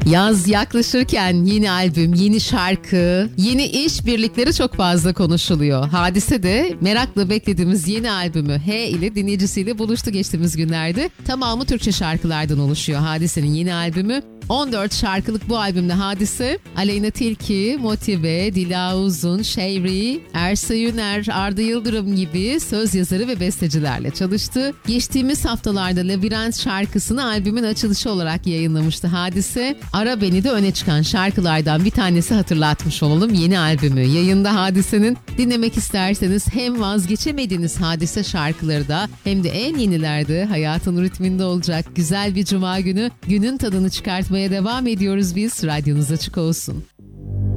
Yaz yaklaşırken yeni albüm, yeni şarkı, yeni iş birlikleri çok fazla konuşuluyor. Hadise de merakla beklediğimiz yeni albümü H ile dinleyicisiyle buluştu geçtiğimiz günlerde. Tamamı Türkçe şarkılardan oluşuyor Hadise'nin yeni albümü. 14 şarkılık bu albümde Hadise, Aleyna Tilki, Motive, Dila Uzun, Şevri, Ersa Yüner, Arda Yıldırım gibi söz yazarı ve bestecilerle çalıştı. Geçtiğimiz haftalarda Labirent şarkısını albümün açılışı olarak yayınlamıştı Hadise. Ara Beni de öne çıkan şarkılardan bir tanesi, hatırlatmış olalım, yeni albümü yayında Hadise'nin. Dinlemek isterseniz hem vazgeçemediğiniz Hadise şarkıları da hem de en yenilerde hayatın ritminde olacak güzel bir cuma günü, günün tadını çıkartmaya devam ediyoruz biz. Radyonuz açık olsun.